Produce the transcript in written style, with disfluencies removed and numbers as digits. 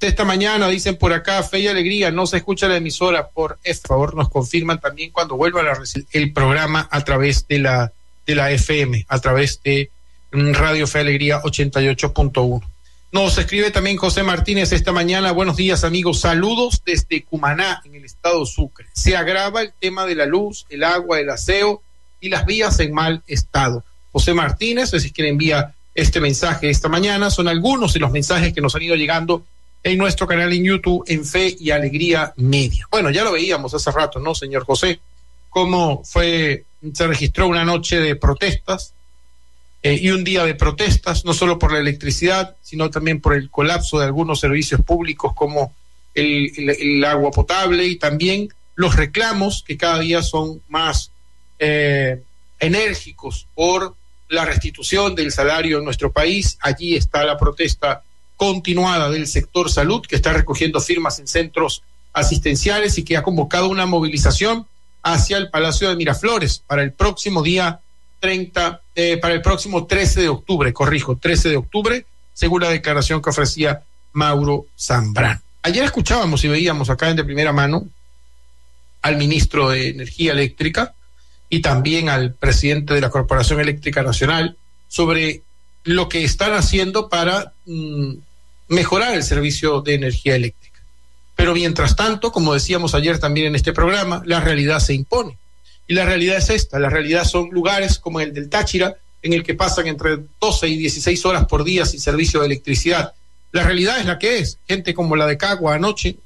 esta mañana, dicen por acá, Fe y Alegría, no se escucha la emisora, por favor nos confirman también cuando vuelva el programa a través de la FM, a través de Radio Fe y Alegría 88.1. Nos escribe también José Martínez esta mañana, buenos días amigos, saludos desde Cumaná, en el estado Sucre. Se agrava el tema de la luz, el agua, el aseo y las vías en mal estado. José Martínez es quien envía este mensaje esta mañana, son algunos de los mensajes que nos han ido llegando en nuestro canal en YouTube, en Fe y Alegría Media. Bueno, ya lo veíamos hace rato, ¿no, señor José? Cómo se registró una noche de protestas y un día de protestas, no solo por la electricidad, sino también por el colapso de algunos servicios públicos como el agua potable y también los reclamos que cada día son más enérgicos por la restitución del salario en nuestro país. Allí está la protesta continuada del sector salud, que está recogiendo firmas en centros asistenciales y que ha convocado una movilización hacia el Palacio de Miraflores para el próximo día 13 de octubre, 13 de octubre, según la declaración que ofrecía Mauro Zambrano. Ayer escuchábamos y veíamos acá de primera mano al ministro de Energía Eléctrica y también al presidente de la Corporación Eléctrica Nacional sobre lo que están haciendo para mejorar el servicio de energía eléctrica. Pero mientras tanto, como decíamos ayer también en este programa, la realidad se impone. Y la realidad es esta, la realidad son lugares como el del Táchira, en el que pasan entre 12 y 16 horas por día sin servicio de electricidad. La realidad es la que es. Gente como la de Cagua anoche,